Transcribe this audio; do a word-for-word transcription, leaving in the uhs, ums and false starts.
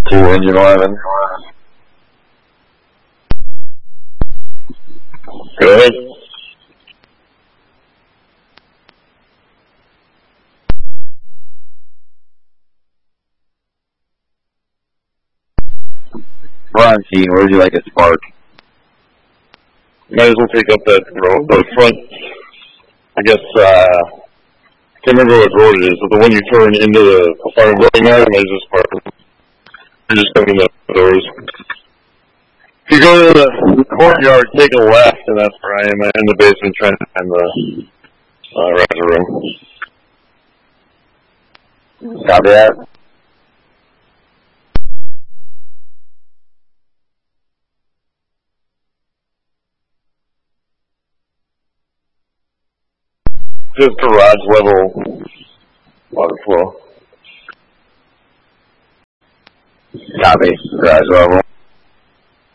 Two engine eleven. Go ahead. Ron G, where would you like a spark? Might as well take up that road, the front, I guess, uh, can't remember what road it is, but the one you turn into the apartment building at, might as well spark. You're just coming in the doors. If you go to the courtyard, take a left, and that's where I am. I'm in the basement trying to find the uh, riser room. Copy that. Just garage level water flow. Copy. Garage level.